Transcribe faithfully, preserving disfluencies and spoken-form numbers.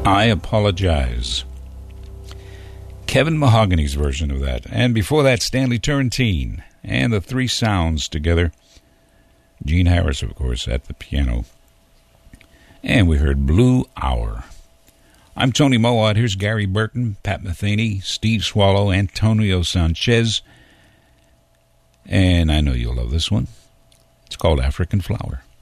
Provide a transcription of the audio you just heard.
I Apologize. Kevin Mahogany's version of that. And before that, Stanley Turrentine and the Three Sounds together. Gene Harris, of course, at the piano. And we heard Blue Hour. I'm Tony Mowat. Here's Gary Burton, Pat Metheny, Steve Swallow, Antonio Sanchez. And I know you'll love this one. It's called African Flower.